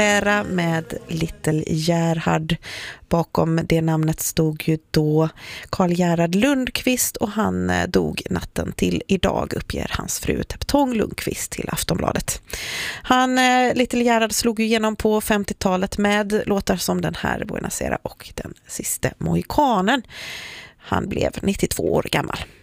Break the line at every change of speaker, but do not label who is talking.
Med Little Gerhard. Bakom det namnet stod ju då Karl Gerhard Lundqvist och han dog natten till idag, uppger hans fru Teptong Lundqvist till Aftonbladet. Little Gerhard slog ju igenom på 50-talet med låtar som den här Buenos Aires och Den sista mohikanen. Han blev 92 år gammal.